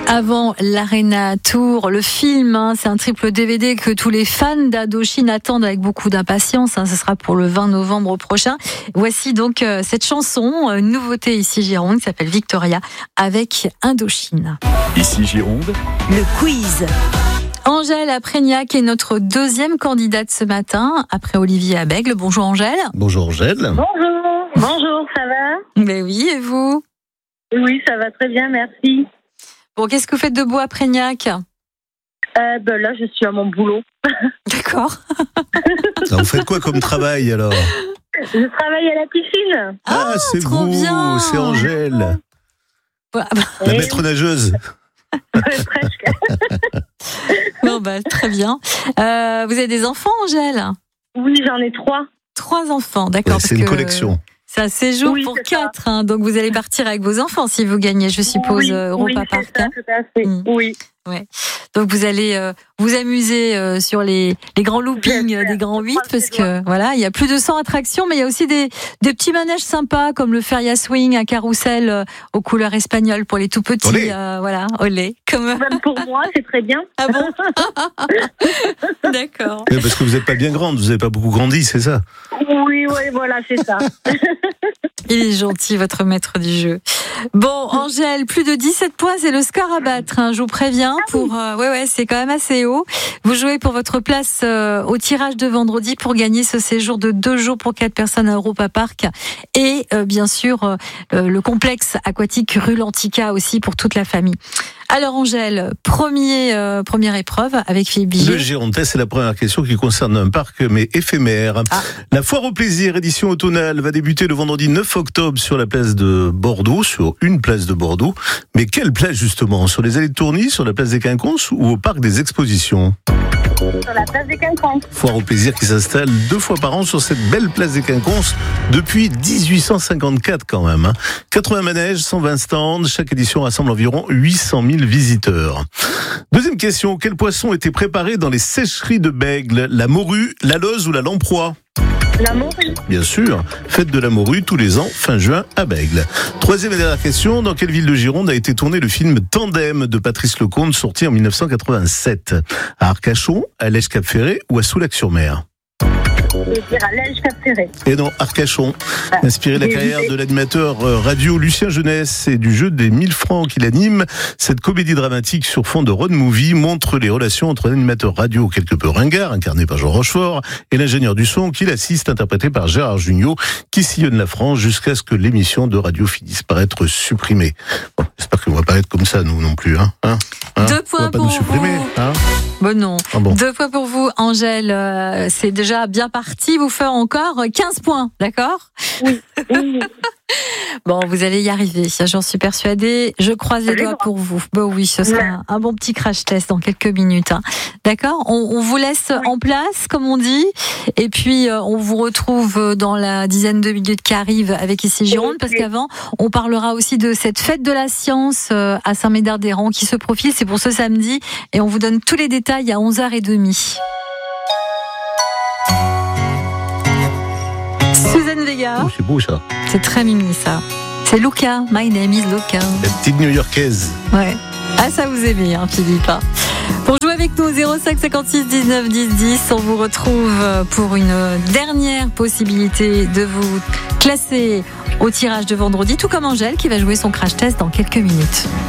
Avant l'Arena Tour, le film, c'est un triple DVD que tous les fans d'Indochine attendent avec beaucoup d'impatience. Ce sera pour le 20 novembre prochain. Voici donc cette chanson, nouveauté ici Gironde, qui s'appelle Victoria, avec Indochine. Ici Gironde, le quiz. Angèle Aprignac est notre deuxième candidate ce matin, après Olivier Abègle. Bonjour Angèle. Bonjour Angèle. Bonjour, ça va ? Mais oui, et vous ? Oui, ça va très bien, merci. Bon, qu'est-ce que vous faites de beau à Aprignac ? Là, je suis à mon boulot. D'accord. Vous faites quoi comme travail alors ? Je travaille à la piscine. Ah, c'est trop vous, bien. c'est Angèle. Voilà. La maître nageuse. Presque. Bon, très bien. Vous avez des enfants, Angèle ? Oui, j'en ai 3. 3 enfants, d'accord. Ouais, c'est une collection. C'est un séjour pour 4, donc vous allez partir avec vos enfants si vous gagnez, je suppose, Europa Park. Oui, c'est ça, tout à fait. Oui. Ouais. Donc vous allez vous amuser sur les grands loopings des grands 8 parce que voilà, il y a plus de 100 attractions, mais il y a aussi des petits manèges sympas comme le Feria Swing, un carrousel aux couleurs espagnoles pour les tout petits. Olé. Voilà, olé. Même pour moi, c'est très bien. Ah bon. D'accord. Mais parce que vous n'êtes pas bien grande, vous n'avez pas beaucoup grandi, c'est ça ? Oui, voilà, c'est ça. Il est gentil, votre maître du jeu. Bon, Angèle, plus de 17 points, c'est le score à battre, je vous préviens. C'est quand même assez haut. Vous jouez pour votre place au tirage de vendredi pour gagner ce séjour de 2 jours pour 4 personnes à Europa Park. Et bien sûr, le complexe aquatique rue Lantica aussi pour toute la famille. Alors Angèle, première épreuve avec Philippe Vigier. Le Gironde, c'est la première question qui concerne un parc mais éphémère. La foire au plaisir, édition automnale, va débuter le vendredi 9 octobre sur la place de Bordeaux, sur une place de Bordeaux. Mais quelle place justement ? Sur les allées de Tourny, sur la place des Quinconces ou au parc des Expositions ? Sur la place des Quinconces. Foire au plaisir qui s'installe 2 fois par an sur cette belle place des Quinconces depuis 1854 quand même. 80 manèges, 120 stands, chaque édition rassemble environ 800 000 visiteurs. Deuxième question, quel poisson était préparé dans les sécheries de Bègle ? La morue, la loze ou la lamproie ? La morue. Bien sûr, fête de la morue tous les ans, fin juin à Bègle. Troisième et dernière question, dans quelle ville de Gironde a été tourné le film Tandem de Patrice Lecomte, sorti en 1987 ? À Arcachon, à Lège-Cap-Ferré ou à Soulac-sur-Mer ? Je vais dire à Lège-Cap-Ferré. Et non, Arcachon. Inspiré de la carrière de l'animateur radio Lucien Jeunesse et du jeu des 1000 francs qu'il anime, cette comédie dramatique sur fond de road movie montre les relations entre l'animateur radio quelque peu ringard, incarné par Jean Rochefort, et l'ingénieur du son qui l'assiste, interprété par Gérard Jugnot, qui sillonne la France jusqu'à ce que l'émission de radio finisse par être supprimée. Bon, j'espère qu'on va pas être comme ça, nous non plus. 2 points on va pas pour nous supprimer, vous. Bon non. Ah bon. 2 points pour vous, Angèle. C'est déjà bien parti. Vous faites encore 15 points, d'accord ? Oui. Bon, vous allez y arriver, j'en suis persuadée. Je croise les doigts pour vous. Oui, ce sera un bon petit crash test dans quelques minutes. D'accord ? On vous laisse en place, comme on dit. Et puis, on vous retrouve dans la dizaine de minutes qui arrivent avec Ici Gironde, parce qu'avant, on parlera aussi de cette fête de la science à Saint-Médard-des-Rangs qui se profile. C'est pour ce samedi. Et on vous donne tous les détails à 11h30. Suzanne Vega. C'est beau ça. C'est très mimi ça. C'est Luca, My Name is Luca. La petite New-Yorkaise. Ouais. Ah, ça vous aimez, Philippe. Pour jouer avec nous, 05 56 19 10 10, on vous retrouve pour une dernière possibilité de vous classer au tirage de vendredi, tout comme Angèle qui va jouer son crash test dans quelques minutes.